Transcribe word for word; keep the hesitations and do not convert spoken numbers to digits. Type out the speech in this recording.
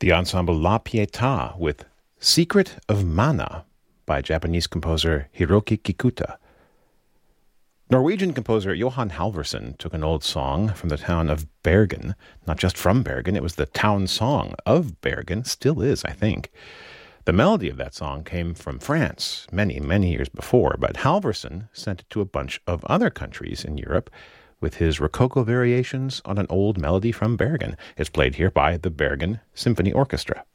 The ensemble La Pietà with Secret of Mana by Japanese composer Hiroki Kikuta. Norwegian composer Johan Halvorsen took an old song from the town of Bergen, not just from Bergen, it was the town song of Bergen, still is, I think. The melody of that song came from France many, many years before, but Halvorsen sent it to a bunch of other countries in Europe with his Rococo variations on an old melody from Bergen. It's played here by the Bergen Symphony Orchestra.